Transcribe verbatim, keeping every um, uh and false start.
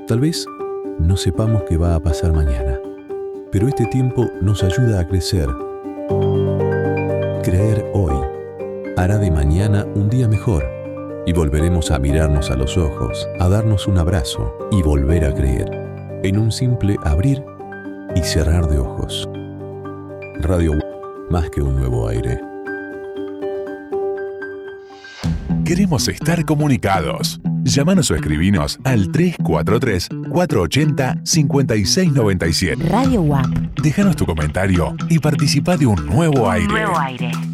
Tal vez no sepamos qué va a pasar mañana, pero este tiempo nos ayuda a crecer. Creer hoy hará de mañana un día mejor y volveremos a mirarnos a los ojos, a darnos un abrazo y volver a creer en un simple abrir y cerrar de ojos. Radio U A P, más que un nuevo aire. Queremos estar comunicados. Llámanos o escribinos al tres cuatro tres, cuatro ocho cero, cinco seis nueve siete. Radio U A P. Déjanos tu comentario y participa de un nuevo aire. Nuevo aire.